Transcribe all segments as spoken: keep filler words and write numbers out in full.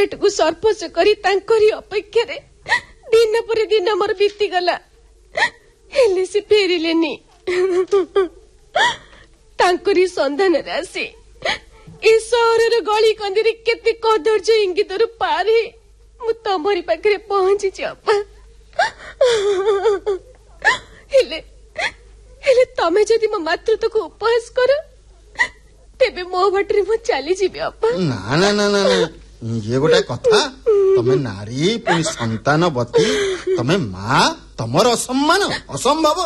पेट को सर्पस करी तांकरी अपेक्षा रे दिन पर दिन मोर बीती गला हेले से फेरिलेनी तांकरी संधान रे आसी ए सहर गली कंदी रे केते कदर्ज इंगितर पारे मु तमरी पाखरे पहुंची अपा हेले हेले तमे जदि मो मातृत्व को उपहास कर तेबे मो बाटरे मु चली जीबे अपा। ना ना ना ना ये गोटे कथा तमे नारी पुनी संतानवती तमे माँ तमर असम्मान असंभव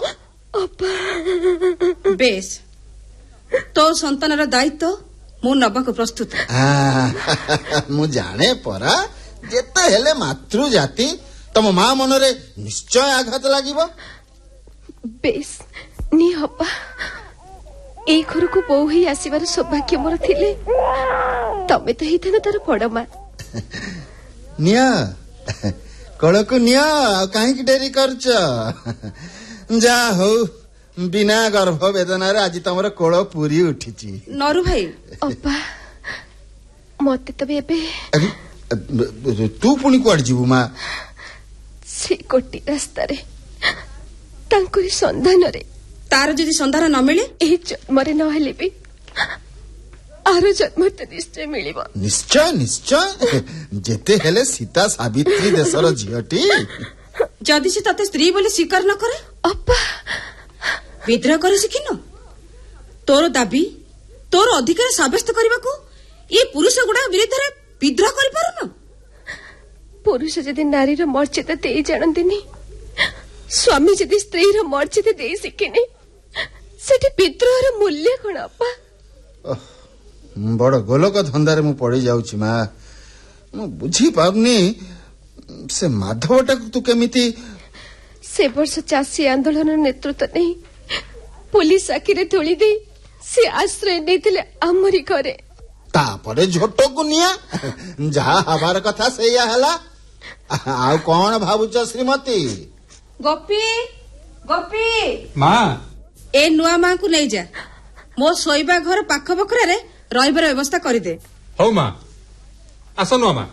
अपा। बेस तो संतानर दायित्व मु नबाक प्रस्तुत मु जाने परा जेते हेले मातृ जाति तम माँ मनरे निश्चय आघात लागिबो। बेस नी हपा ए घर को बहु ही आसीबार सौभाग्य मोर थिले तमे तो ही थन तार बड़ माँ निया कळ को निया काहे की डेरी करछ जा हो बिना गर्भ वेदना रे आज तमर कोळ पूरी उठिची नरु भाई अपा मते तबे एबे अरे तू पुनी कोड जीवु माँ से कोटी रास्ता रे तांकुरी संधान रे तार जदि संधान न मिले एही जन्मरे न हेले भी आरो जन्म त निश्चय मिलिबो। निश्चय निश्चय जेते हेले सीता सावित्री देशर झियटी जदि से तते स्त्री बोले स्वीकार न करे अपा विद्रोह करे सिखिनो तोर दाबी तोर अधिकार साब्यस्त करबा को ये पुरुष गुडा विरुद्ध रे विद्रोह करि पारुनो। पुरुष जदि नारी रो मर्यादा देई जानंतिनी स्वामी जदि स्त्री रो मर्यादा देई सिखिनी सेठी विद्रोह रो मूल्य कोन अपा। बड़ गोलक धंदारे मु पड़ी जाउची माँ मु बुझी पाउनी से माधवटा तू केमिति से वर्ष चाषी आंदोलन नेतृत्व नहीं पुलिस आखिरे धूली दे से आश्रय नहीं आमरी घरे तापरे झोट को निया जहा हबार कथा सेया हला आउ कौन भाबुच श्रीमती गोपी गोपी माँ ए नुआ माँ को नहीं जा मो सोईबा घर पाख बखरा रे रहिबार व्यवस्था करि दे। हौ माँ आस नुआ माँ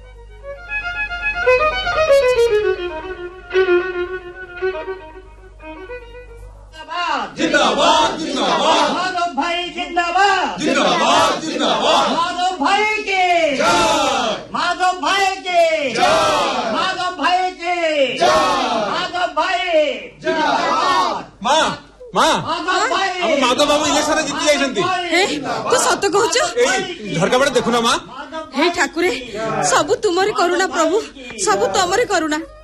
जिंदाबाद जिंदाबाद माधव भाई जिंदाबाद जिंदाबाद जिंदाबाद माधव भाई के जय माधव भाई के जय माधव भाई के जय माधव भाई जिंदाबाद माँ माँ माधव भाई हम माधव बाबू इलेक्शन जीति जाइछंती हे तू सत कहूच ए झरका बड़े देखुना माँ हे ठाकुरे सब तुमरी करुणा प्रभु सब तुमरी करुणा।